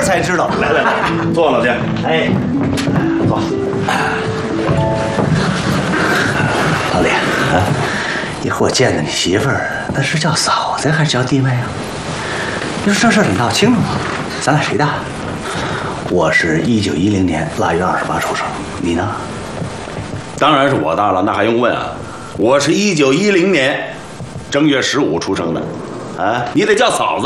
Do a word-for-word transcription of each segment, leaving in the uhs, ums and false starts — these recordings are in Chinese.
才知道。 来来来，坐了去。 哎，坐。老李啊，以后我见到你媳妇儿，那是叫嫂子还是叫弟妹啊？你说这事儿你闹清楚吗？咱俩谁大？我是一九一零年腊月二十八出生，你呢？ 当然是我大了，那还用问啊？我是一九一零年正月十五出生的，啊，你得叫嫂子。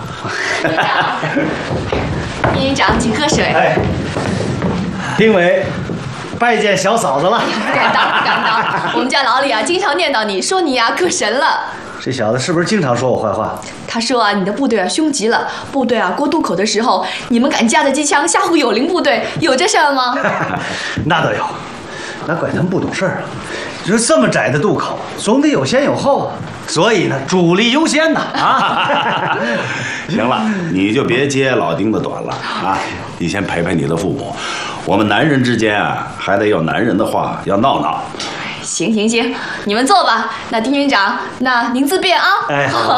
丁营长，请喝水。 哎，丁伟，拜见小嫂子了。 不敢当，不敢当。我们家老李啊，经常念叨你，说你呀、啊、可神了。 这小子是不是经常说我坏话？ 他说啊，你的部队啊凶极了，部队啊过渡口的时候，你们敢架着机枪吓唬友邻部队，有这事儿吗？ 那倒有，那怪他们不懂事儿啊。就是这么窄的渡口，总得有先有后啊。所以呢，主力优先呐啊！ 行了，你就别接老丁的短了啊！你先陪陪你的父母，我们男人之间啊，还得有男人的话要闹闹。 行行行，你们坐吧。那丁营长，那您自便啊。 哎，好。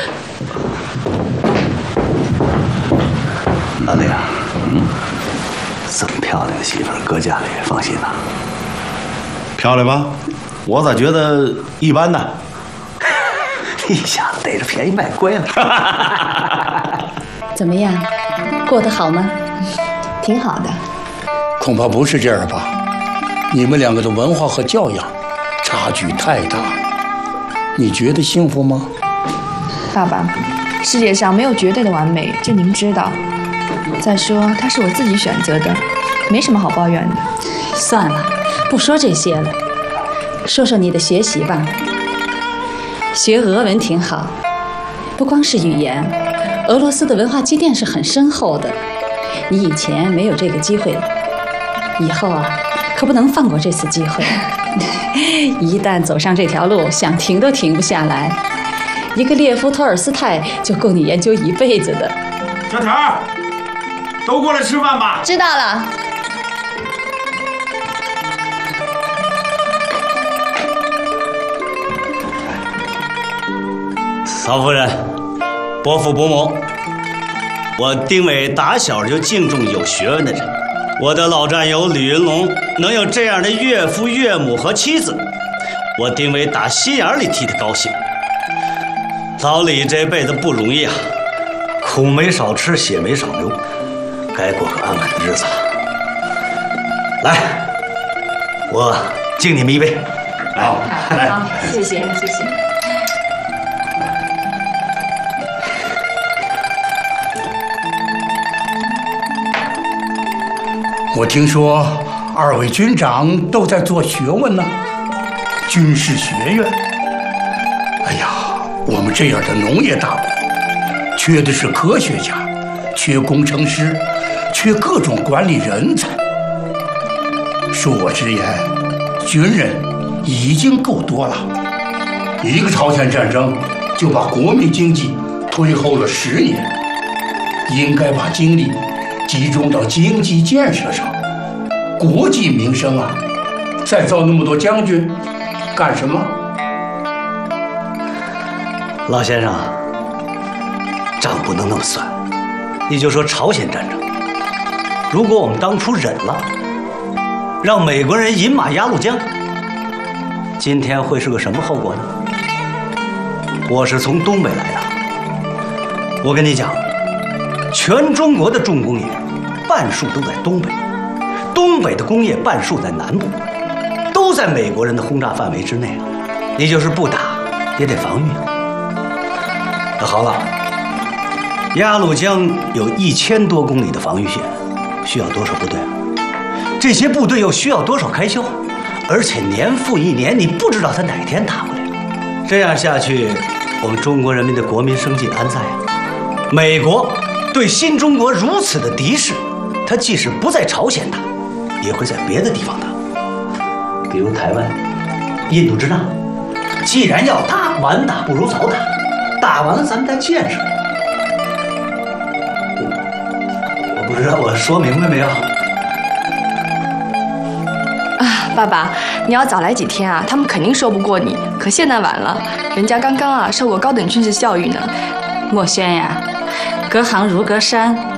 老李啊，嗯，这么漂亮的媳妇儿搁家里放心呐。 漂亮吗？我咋觉得一般呢？ 一下子逮着便宜卖乖了。 怎么样，过得好吗？ 挺好的。 恐怕不是这样吧？你们两个的文化和教养差距太大，你觉得幸福吗？ 爸爸，世界上没有绝对的完美，这您知道。再说，他是我自己选择的，没什么好抱怨的。 算了，不说这些了，说说你的学习吧。学俄文挺好，不光是语言，俄罗斯的文化积淀是很深厚的。你以前没有这个机会，以后啊，可不能放过这次机会。一旦走上这条路，想停都停不下来。一个列夫·托尔斯泰就够你研究一辈子的。 小条儿，都过来吃饭吧。 知道了。 曹夫人，伯父伯母，我丁伟打小就敬重有学问的人。我的老战友李云龙能有这样的岳父岳母和妻子，我丁伟打心眼里替他高兴。老李这辈子不容易啊，苦没少吃，血没少流，该过个安稳的日子了。来，我敬你们一杯。 好， 来，好，谢谢，谢谢。 我听说二位军长都在做学问呢，军事学院。哎呀，我们这样的农业大国，缺的是科学家，缺工程师，缺各种管理人才。恕我直言，军人已经够多了。一个朝鲜战争就把国民经济推后了十年，应该把精力集中到经济建设上，国计民生啊！再造那么多将军，干什么？ 老先生，账不能那么算。你就说朝鲜战争，如果我们当初忍了，让美国人饮马鸭绿江，今天会是个什么后果呢？我是从东北来的，我跟你讲，全中国的重工业半数都在东北，东北的工业半数在南部，都在美国人的轰炸范围之内啊！你就是不打，也得防御啊。那好了，鸭绿江有一千多公里的防御线，需要多少部队啊？这些部队又需要多少开销？而且年复一年，你不知道他哪天打过来。这样下去，我们中国人民的国民生计安在啊？美国对新中国如此的敌视，他即使不在朝鲜打，也会在别的地方打，比如台湾、印度支那。既然要打，晚打不如早打，打完了咱们再建设。我我不知道我说明白没有？ 啊，爸爸，你要早来几天啊，他们肯定说不过你。可现在晚了，人家刚刚啊受过高等军事教育呢。 墨轩呀，隔行如隔山，